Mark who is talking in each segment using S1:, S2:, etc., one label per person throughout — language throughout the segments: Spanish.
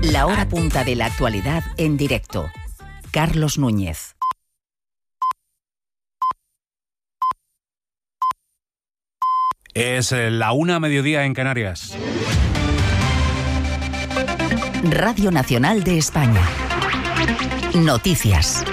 S1: La hora punta de la actualidad en directo. Carlos Núñez.
S2: Es la 1:00 en Canarias.
S1: Radio Nacional de España. Noticias.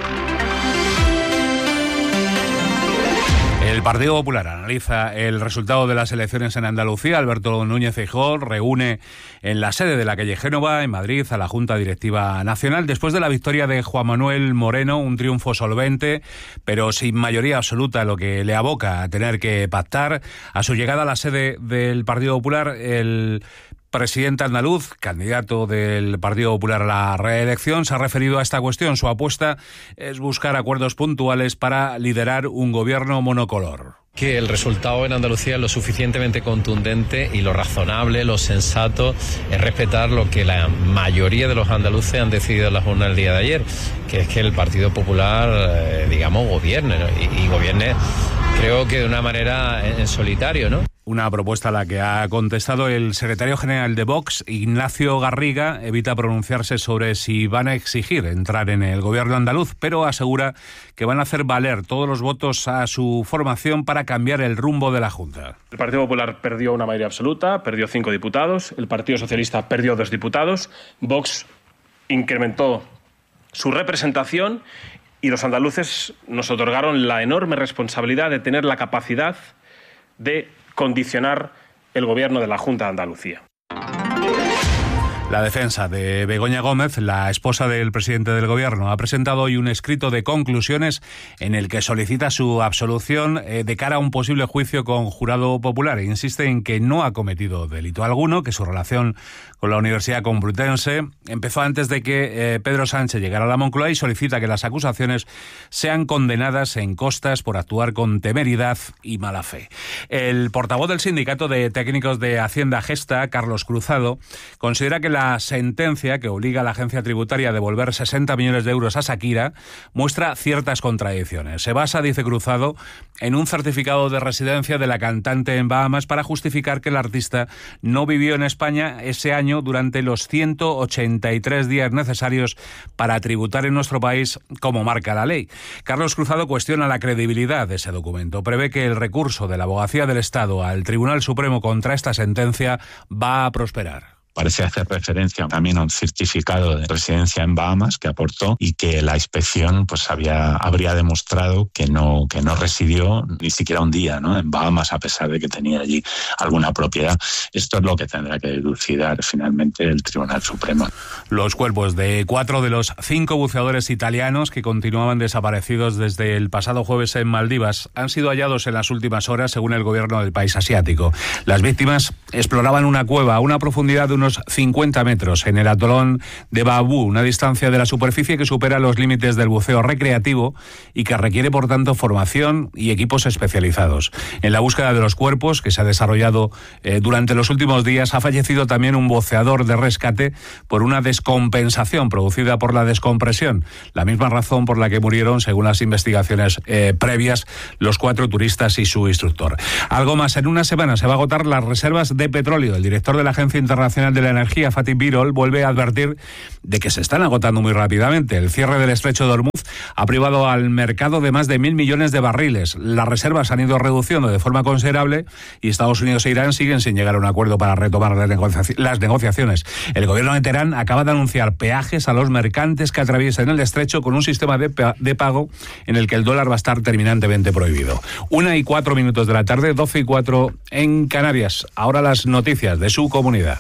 S2: El Partido Popular analiza el resultado de las elecciones en Andalucía. Alberto Núñez Feijóo reúne en la sede de la calle Génova, en Madrid, a la Junta Directiva Nacional. Después de la victoria de Juan Manuel Moreno, un triunfo solvente, pero sin mayoría absoluta, lo que le aboca a tener que pactar. A su llegada a la sede del Partido Popular, el presidente andaluz, candidato del Partido Popular a la reelección, se ha referido a esta cuestión. Su apuesta es buscar acuerdos puntuales para liderar un gobierno monocolor.
S3: Que el resultado en Andalucía es lo suficientemente contundente y lo razonable, lo sensato es respetar lo que la mayoría de los andaluces han decidido en las urnas el día de ayer, que es que el Partido Popular, gobierne, ¿no? y gobierne, creo que de una manera en solitario, ¿no?
S2: Una propuesta a la que ha contestado el secretario general de Vox, Ignacio Garriga. Evita pronunciarse sobre si van a exigir entrar en el gobierno andaluz, pero asegura que van a hacer valer todos los votos a su formación para cambiar el rumbo de la Junta.
S4: El Partido Popular perdió una mayoría absoluta, perdió 5 diputados, el Partido Socialista perdió 2 diputados, Vox incrementó su representación y los andaluces nos otorgaron la enorme responsabilidad de tener la capacidad de condicionar el gobierno de la Junta de Andalucía.
S2: La defensa de Begoña Gómez, la esposa del presidente del gobierno, ha presentado hoy un escrito de conclusiones en el que solicita su absolución de cara a un posible juicio con jurado popular e insiste en que no ha cometido delito alguno, que su relación con la Universidad Complutense empezó antes de que Pedro Sánchez llegara a la Moncloa, y solicita que las acusaciones sean condenadas en costas por actuar con temeridad y mala fe. El portavoz del Sindicato de Técnicos de Hacienda Gesta, Carlos Cruzado, considera que la sentencia que obliga a la agencia tributaria a devolver 60 millones de euros a Shakira muestra ciertas contradicciones. Se basa, dice Cruzado, en un certificado de residencia de la cantante en Bahamas para justificar que el artista no vivió en España ese año durante los 183 días necesarios para tributar en nuestro país, como marca la ley. Carlos Cruzado cuestiona la credibilidad de ese documento. Prevé que el recurso de la Abogacía del Estado al Tribunal Supremo contra esta sentencia va a prosperar.
S5: Parece hacer referencia también a un certificado de residencia en Bahamas que aportó y que la inspección habría demostrado que no residió ni siquiera un día, ¿no?, en Bahamas, a pesar de que tenía allí alguna propiedad. Esto es lo que tendrá que dilucidar finalmente el Tribunal Supremo.
S2: Los cuerpos de 4 de los 5 buceadores italianos que continuaban desaparecidos desde el pasado jueves en Maldivas han sido hallados en las últimas horas, según el gobierno del país asiático. Las víctimas exploraban una cueva a una profundidad de unos 50 metros en el atolón de Baabú, una distancia de la superficie que supera los límites del buceo recreativo y que requiere, por tanto, formación y equipos especializados. En la búsqueda de los cuerpos, que se ha desarrollado durante los últimos días, ha fallecido también un buceador de rescate por una descompensación producida por la descompresión, la misma razón por la que murieron, según las investigaciones previas, los 4 turistas y su instructor. Algo más, en una semana se va a agotar las reservas de petróleo. El director de la Agencia Internacional de la Energía, Fatih Birol, vuelve a advertir de que se están agotando muy rápidamente. El cierre del estrecho de Hormuz ha privado al mercado de más de 1.000 millones de barriles. Las reservas han ido reduciendo de forma considerable y Estados Unidos e Irán siguen sin llegar a un acuerdo para retomar las negociaciones. El gobierno de Teherán acaba de anunciar peajes a los mercantes que atraviesen el estrecho con un sistema de pago en el que el dólar va a estar terminantemente prohibido. 1:04 de la tarde, 12:04 en Canarias. Ahora las noticias de su comunidad.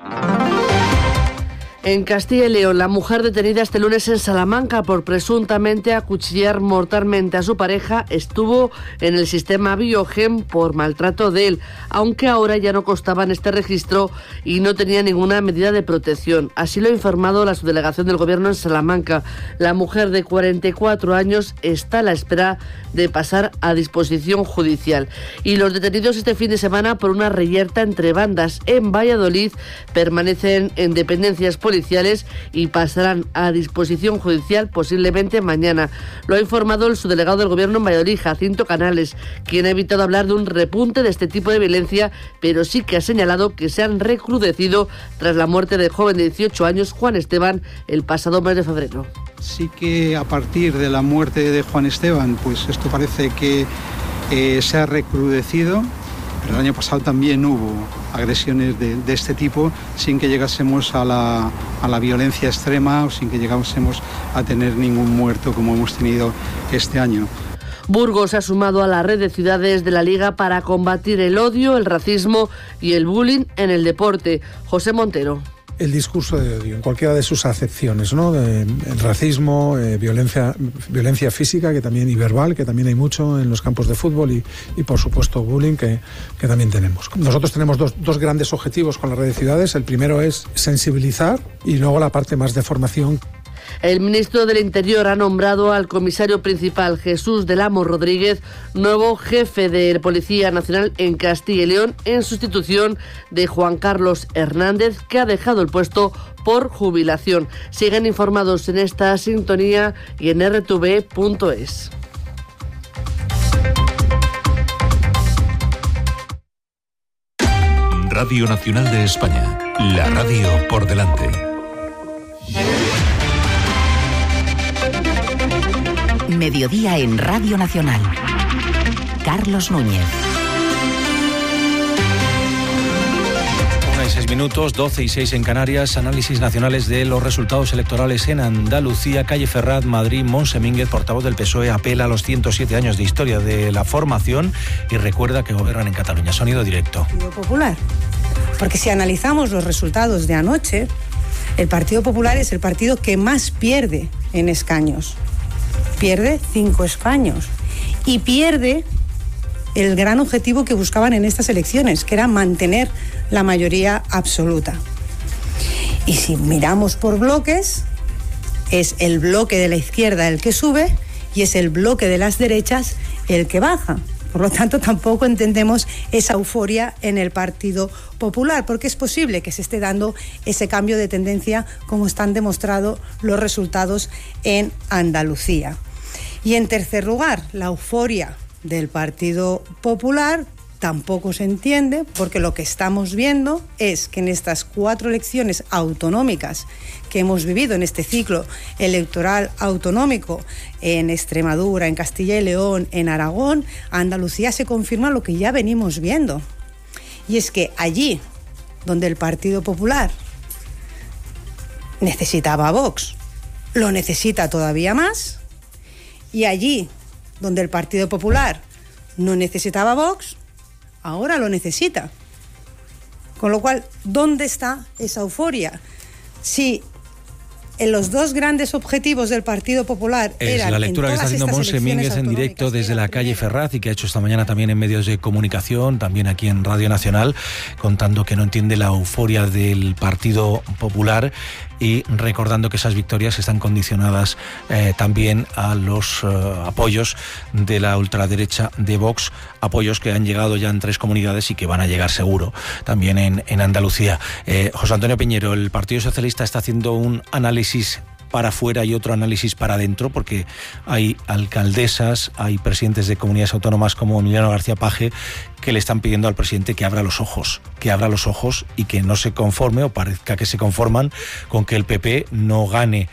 S6: En Castilla y León, la mujer detenida este lunes en Salamanca por presuntamente acuchillar mortalmente a su pareja estuvo en el sistema Biogen por maltrato de él, aunque ahora ya no constaba en este registro y no tenía ninguna medida de protección. Así lo ha informado la subdelegación del Gobierno en Salamanca. La mujer de 44 años está a la espera de pasar a disposición judicial. Y los detenidos este fin de semana por una reyerta entre bandas en Valladolid permanecen en dependencias policiales policiales y pasarán a disposición judicial posiblemente mañana. Lo ha informado el subdelegado del Gobierno en Valladolid, Jacinto Canales, quien ha evitado hablar de un repunte de este tipo de violencia, pero sí que ha señalado que se han recrudecido tras la muerte del joven de 18 años, Juan Esteban, el pasado mes de febrero.
S7: Sí que a partir de la muerte de Juan Esteban, pues esto parece que se ha recrudecido. Pero el año pasado también hubo agresiones de este tipo sin que llegásemos a la violencia extrema o sin que llegásemos a tener ningún muerto como hemos tenido este año.
S6: Burgos ha sumado a la red de ciudades de la Liga para combatir el odio, el racismo y el bullying en el deporte. José Montero.
S8: El discurso de odio, en cualquiera de sus acepciones, ¿no? El racismo, violencia física que también, y verbal, que también hay mucho en los campos de fútbol, y por supuesto bullying que también tenemos. Nosotros tenemos dos grandes objetivos con la red de ciudades. El primero es sensibilizar y luego la parte más de formación.
S6: El ministro del Interior ha nombrado al comisario principal, Jesús del Amo Rodríguez, nuevo jefe de Policía Nacional en Castilla y León, en sustitución de Juan Carlos Hernández, que ha dejado el puesto por jubilación. Siguen informados en esta sintonía y en rtv.es.
S9: Radio Nacional de España, la radio por delante.
S1: Mediodía en Radio Nacional. Carlos Núñez.
S10: 1:06, 12:06 en Canarias. Análisis nacionales de los resultados electorales en Andalucía. Calle Ferrat, Madrid. Monse Mínguez, portavoz del PSOE, apela a los 107 años de historia de la formación y recuerda que gobiernan en Cataluña. Sonido directo.
S11: Partido Popular. Porque si analizamos los resultados de anoche, el Partido Popular es el partido que más pierde en escaños. Pierde 5 escaños y pierde el gran objetivo que buscaban en estas elecciones, que era mantener la mayoría absoluta. Y si miramos por bloques, es el bloque de la izquierda el que sube y es el bloque de las derechas el que baja. Por lo tanto, tampoco entendemos esa euforia en el Partido Popular, porque es posible que se esté dando ese cambio de tendencia, como están demostrados los resultados en Andalucía. Y en tercer lugar, la euforia del Partido Popular tampoco se entiende, porque lo que estamos viendo es que en estas 4 elecciones autonómicas que hemos vivido en este ciclo electoral autonómico, en Extremadura, en Castilla y León, en Aragón, Andalucía, se confirma lo que ya venimos viendo. Y es que allí donde el Partido Popular necesitaba a Vox, lo necesita todavía más, y allí donde el Partido Popular no necesitaba a Vox, ahora lo necesita. Con lo cual, ¿dónde está esa euforia? Si en los 2 grandes objetivos del Partido Popular eran...
S10: Es la lectura que está haciendo Monse Mínguez en directo desde la calle Ferraz y que ha hecho esta mañana también en medios de comunicación, también aquí en Radio Nacional, contando que no entiende la euforia del Partido Popular y recordando que esas victorias están condicionadas también a los apoyos de la ultraderecha de Vox, apoyos que han llegado ya en 3 comunidades y que van a llegar seguro también en Andalucía. José Antonio Piñero, el Partido Socialista está haciendo un análisis para afuera y otro análisis para adentro, porque hay alcaldesas, hay presidentes de comunidades autónomas como Emiliano García Paje que le están pidiendo al presidente que abra los ojos y que no se conforme o parezca que se conforman con que el PP no gane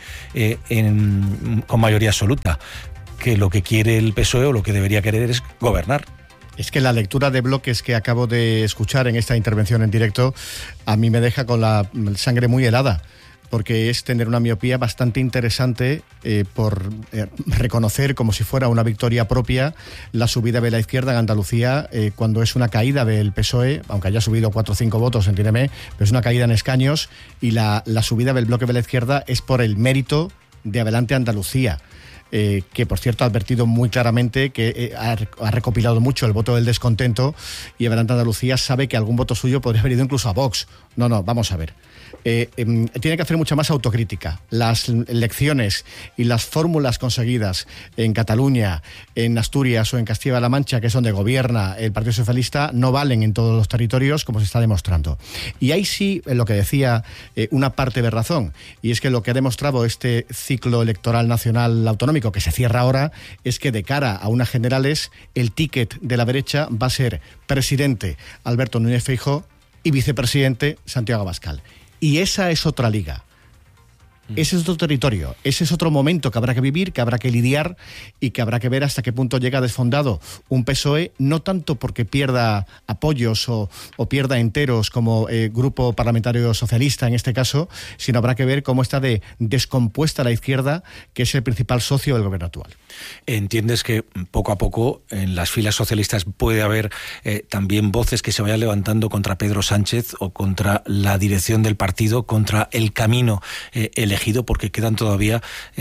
S10: con mayoría absoluta, que lo que quiere el PSOE o lo que debería querer es gobernar.
S12: Es que la lectura de bloques que acabo de escuchar en esta intervención en directo a mí me deja con la sangre muy helada, porque es tener una miopía bastante interesante por reconocer como si fuera una victoria propia la subida de la izquierda en Andalucía, cuando es una caída del PSOE, aunque haya subido 4 o 5 votos, entiéndeme, pero es una caída en escaños, y la subida del bloque de la izquierda es por el mérito de Adelante Andalucía. que por cierto ha advertido muy claramente que ha recopilado mucho el voto del descontento, y Adelante Andalucía sabe que algún voto suyo podría haber ido incluso a Vox. No, vamos a ver. Tiene que hacer mucha más autocrítica. Las lecciones y las fórmulas conseguidas en Cataluña, en Asturias o en Castilla-La Mancha, que es donde gobierna el Partido Socialista, no valen en todos los territorios, como se está demostrando. Y ahí sí, en lo que decía, una parte de razón, y es que lo que ha demostrado este ciclo electoral nacional autonómico, que se cierra ahora, es que de cara a unas generales, el ticket de la derecha va a ser presidente Alberto Núñez Feijóo y vicepresidente Santiago Abascal. Y esa es otra liga. Ese es otro territorio, ese es otro momento que habrá que vivir, que habrá que lidiar y que habrá que ver hasta qué punto llega desfondado un PSOE, no tanto porque pierda apoyos o pierda enteros como grupo parlamentario socialista en este caso, sino habrá que ver cómo está de descompuesta la izquierda, que es el principal socio del gobierno actual.
S10: ¿Entiendes que poco a poco en las filas socialistas puede haber también voces que se vayan levantando contra Pedro Sánchez o contra la dirección del partido, contra el camino elegido, porque quedan todavía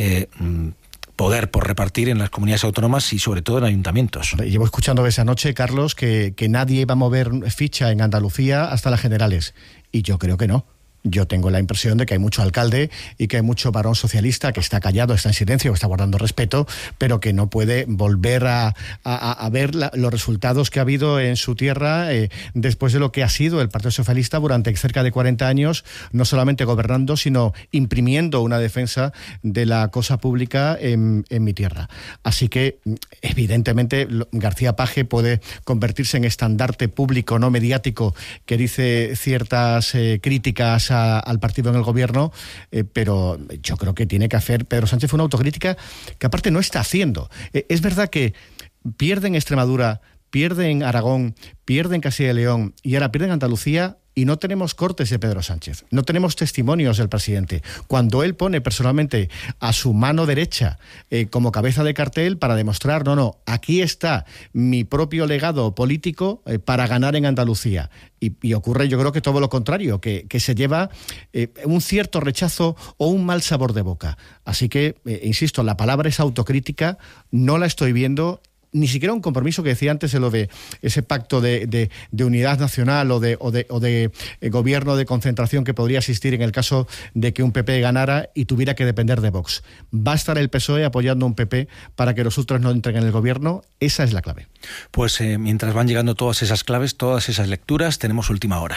S10: poder por repartir en las comunidades autónomas y sobre todo en ayuntamientos?
S12: Llevo escuchando esa noche, Carlos, que nadie va a mover ficha en Andalucía hasta las generales, y yo creo que no. Yo tengo la impresión de que hay mucho alcalde y que hay mucho varón socialista que está callado, está en silencio, que está guardando respeto, pero que no puede volver a ver los resultados que ha habido en su tierra después de lo que ha sido el Partido Socialista durante cerca de 40 años, no solamente gobernando, sino imprimiendo una defensa de la cosa pública en mi tierra. Así que, evidentemente, García Paje puede convertirse en estandarte público, no mediático, que dice ciertas críticas al partido en el gobierno, pero yo creo que tiene que hacer Pedro Sánchez una autocrítica que aparte no está haciendo. Es verdad que pierde en Extremadura, pierde en Aragón, pierde en Castilla y León y ahora pierde en Andalucía, y no tenemos cortes de Pedro Sánchez, no tenemos testimonios del presidente, cuando él pone personalmente a su mano derecha como cabeza de cartel para demostrar, no, aquí está mi propio legado político para ganar en Andalucía. Y ocurre, yo creo que todo lo contrario, que se lleva un cierto rechazo o un mal sabor de boca. Así que, insisto, la palabra es autocrítica, no la estoy viendo. Ni siquiera un compromiso que decía antes de lo de ese pacto de unidad nacional o de gobierno de concentración que podría existir en el caso de que un PP ganara y tuviera que depender de Vox. Va a estar el PSOE apoyando a un PP para que los otros no entren en el gobierno. Esa es la clave.
S10: Pues mientras van llegando todas esas claves, todas esas lecturas, tenemos última hora.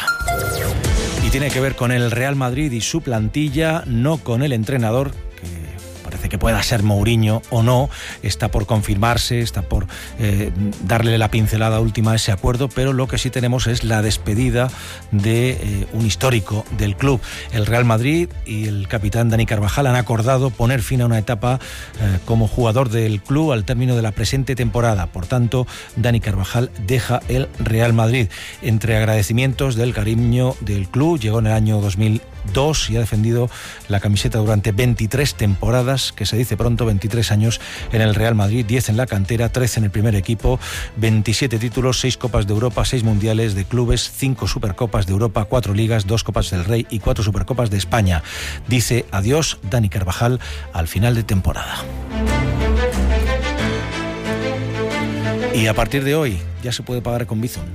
S10: Y tiene que ver con el Real Madrid y su plantilla, no con el entrenador, parece que pueda ser Mourinho o no, está por confirmarse, está por darle la pincelada última a ese acuerdo, pero lo que sí tenemos es la despedida de un histórico del club. El Real Madrid y el capitán Dani Carvajal han acordado poner fin a una etapa como jugador del club al término de la presente temporada. Por tanto, Dani Carvajal deja el Real Madrid. Entre agradecimientos del cariño del club, llegó en el año 2002 y ha defendido la camiseta durante 23 temporadas, que se dice pronto, 23 años en el Real Madrid, 10 en la cantera, 13 en el primer equipo, 27 títulos, 6 Copas de Europa, 6 Mundiales de Clubes, 5 Supercopas de Europa, 4 Ligas, 2 Copas del Rey y 4 Supercopas de España. Dice adiós Dani Carvajal al final de temporada. Y a partir de hoy ya se puede pagar con Bizum.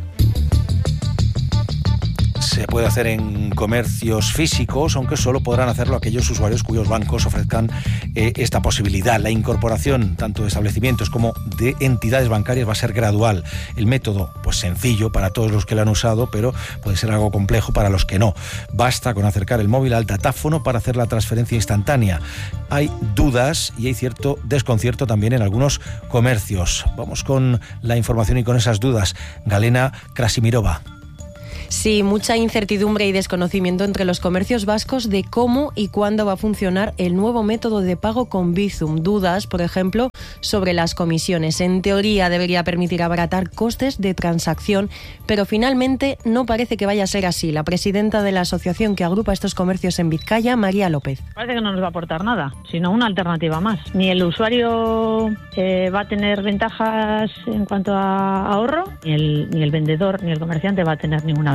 S10: Se puede hacer en comercios físicos, aunque solo podrán hacerlo aquellos usuarios cuyos bancos ofrezcan esta posibilidad. La incorporación tanto de establecimientos como de entidades bancarias va a ser gradual. El método, pues sencillo para todos los que lo han usado, pero puede ser algo complejo para los que no. Basta con acercar el móvil al datáfono para hacer la transferencia instantánea. Hay dudas y hay cierto desconcierto también en algunos comercios. Vamos con la información y con esas dudas. Galena Krasimirova.
S13: Sí, mucha incertidumbre y desconocimiento entre los comercios vascos de cómo y cuándo va a funcionar el nuevo método de pago con Bizum. Dudas, por ejemplo, sobre las comisiones. En teoría debería permitir abaratar costes de transacción, pero finalmente no parece que vaya a ser así. La presidenta de la asociación que agrupa estos comercios en Vizcaya, María López.
S14: Parece que no nos va a aportar nada, sino una alternativa más. Ni el usuario va a tener ventajas en cuanto a ahorro, ni el vendedor ni el comerciante va a tener ninguna ventaja.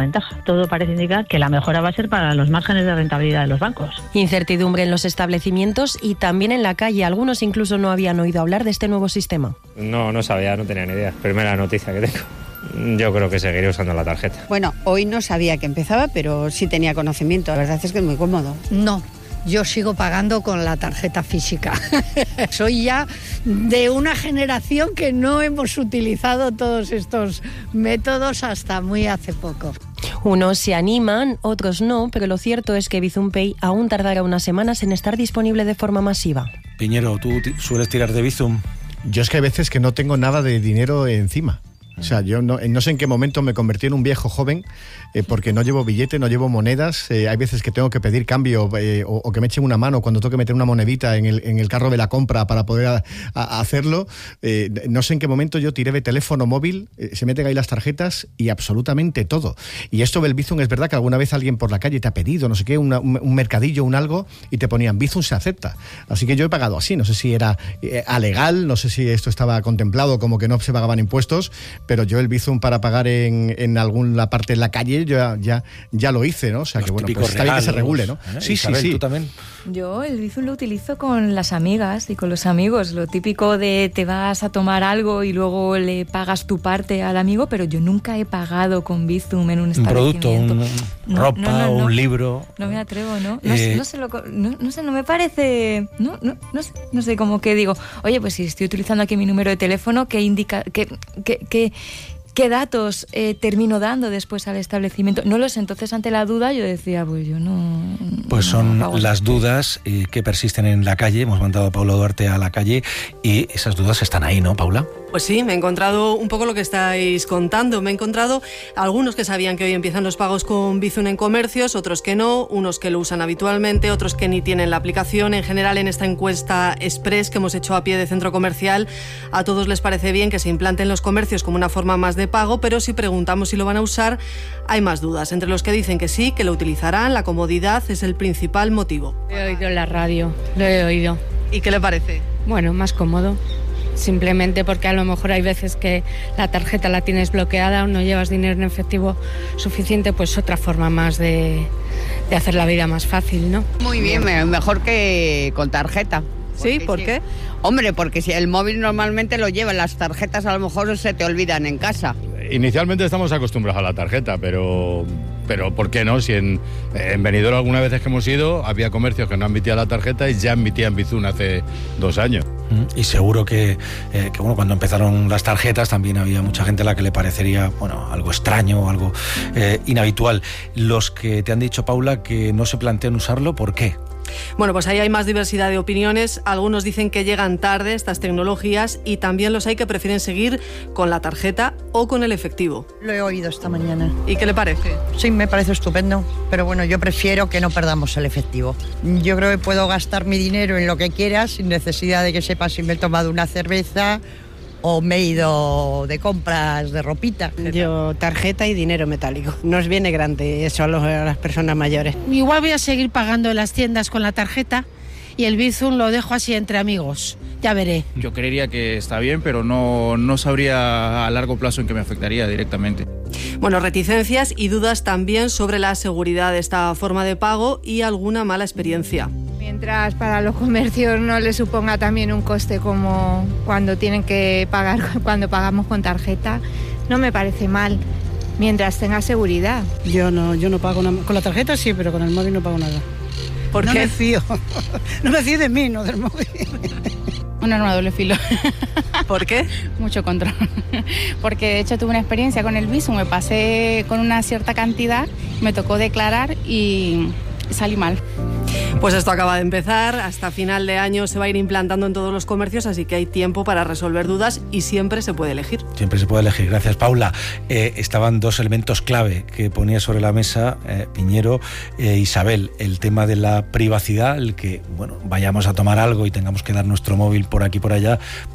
S14: ventaja. Todo parece indicar que la mejora va a ser para los márgenes de rentabilidad de los bancos.
S13: Incertidumbre en los establecimientos y también en la calle. Algunos incluso no habían oído hablar de este nuevo sistema.
S15: No sabía, no tenía ni idea. Primera noticia que tengo. Yo creo que seguiré usando la tarjeta.
S16: Bueno, hoy no sabía que empezaba, pero sí tenía conocimiento. La verdad es que es muy cómodo.
S17: No. Yo sigo pagando con la tarjeta física. Soy ya de una generación que no hemos utilizado todos estos métodos hasta muy hace poco.
S13: Unos se animan, otros no, pero lo cierto es que Bizum Pay aún tardará unas semanas en estar disponible de forma masiva.
S10: Piñero, ¿tú sueles tirar de Bizum?
S12: Yo es que hay veces que no tengo nada de dinero encima. O sea, yo no sé en qué momento me convertí en un viejo joven porque no llevo billete, no llevo monedas. Hay veces que tengo que pedir cambio o que me echen una mano cuando tengo que meter una monedita en el carro de la compra para poder hacerlo. No sé en qué momento yo tiré de teléfono móvil, se meten ahí las tarjetas y absolutamente todo. Y esto del Bizum es verdad que alguna vez alguien por la calle te ha pedido, no sé qué, un mercadillo, un algo, y te ponían Bizum se acepta. Así que yo he pagado así, no sé si era alegal, no sé si esto estaba contemplado como que no se pagaban impuestos, pero yo el Bizum para pagar en alguna parte en la calle yo ya lo hice, ¿no? O sea, que bueno, pues está bien que se regule, ¿no? Sí,
S10: Isabel,
S12: sí.
S10: ¿tú también?
S18: Yo el Bizum lo utilizo con las amigas y con los amigos. Lo típico de te vas a tomar algo y luego le pagas tu parte al amigo, pero yo nunca he pagado con Bizum en un establecimiento.
S10: Un producto, ropa, un libro.
S18: No me atrevo, ¿no? No sé, no me parece... No sé, como que digo, oye, pues si estoy utilizando aquí mi número de teléfono, ¿qué indica... ¿Qué datos termino dando después al establecimiento? No lo sé, entonces ante la duda yo decía, pues yo no...
S10: Pues son las dudas que persisten en la calle. Hemos mandado a Paula Duarte a la calle y esas dudas están ahí, ¿no, Paula?
S19: Pues sí, me he encontrado un poco lo que estáis contando. Me he encontrado algunos que sabían que hoy empiezan los pagos con Bizum en comercios, otros que no, unos que lo usan habitualmente, otros que ni tienen la aplicación. En general, en esta encuesta express que hemos hecho a pie de centro comercial, a todos les parece bien que se implante en los comercios como una forma más de pago, pero si preguntamos si lo van a usar, hay más dudas. Entre los que dicen que sí, que lo utilizarán, la comodidad es el principal motivo.
S20: He oído en la radio, lo he oído.
S19: ¿Y qué le parece?
S20: Bueno, más cómodo. Simplemente porque a lo mejor hay veces que la tarjeta la tienes bloqueada o no llevas dinero en efectivo suficiente, pues otra forma más de hacer la vida más fácil, ¿no?
S21: Muy bien, mejor que con tarjeta.
S19: ¿Sí? ¿Por qué?
S21: Hombre, porque si el móvil normalmente lo lleva, las tarjetas a lo mejor se te olvidan en casa.
S22: Inicialmente estamos acostumbrados a la tarjeta, pero ¿por qué no? Si en Benidorm algunas veces que hemos ido había comercios que no admitían la tarjeta y ya admitían Bizum hace 2 años.
S10: Y seguro que bueno, cuando empezaron las tarjetas también había mucha gente a la que le parecería algo extraño o algo inhabitual. Los que te han dicho, Paula, que no se plantean usarlo, ¿por qué?
S19: Bueno, pues ahí hay más diversidad de opiniones. Algunos dicen que llegan tarde estas tecnologías y también los hay que prefieren seguir con la tarjeta o con el efectivo.
S23: Lo he oído esta mañana.
S19: ¿Y qué le parece?
S23: Sí, me parece estupendo, pero bueno, yo prefiero que no perdamos el efectivo. Yo creo que puedo gastar mi dinero en lo que quiera sin necesidad de que sepa si me he tomado una cerveza o me he ido de compras de ropita.
S24: Yo tarjeta y dinero metálico. Nos viene grande eso a las personas mayores.
S25: Igual voy a seguir pagando en las tiendas con la tarjeta y el Bizum lo dejo así entre amigos. Ya veré.
S26: Yo creería que está bien, pero no sabría a largo plazo en qué me afectaría directamente.
S19: Bueno, reticencias y dudas también sobre la seguridad de esta forma de pago y alguna mala experiencia.
S27: Mientras para los comercios no les suponga también un coste como cuando tienen que pagar, cuando pagamos con tarjeta, no me parece mal, mientras tenga seguridad.
S24: Yo no pago nada. Con la tarjeta sí, pero con el móvil no pago nada.
S19: ¿Por qué?
S24: No me fío. No me fío de mí, no del móvil.
S20: Un arma de doble filo.
S19: ¿Por qué?
S20: Mucho control. Porque de hecho tuve una experiencia con el Bizum, me pasé con una cierta cantidad, me tocó declarar y salí mal.
S19: Pues esto acaba de empezar, hasta final de año se va a ir implantando en todos los comercios, así que hay tiempo para resolver dudas y siempre se puede elegir.
S10: Siempre se puede elegir, gracias Paula. Estaban 2 elementos clave que ponía sobre la mesa Piñero e Isabel, el tema de la privacidad, el que vayamos a tomar algo y tengamos que dar nuestro móvil por aquí por allá,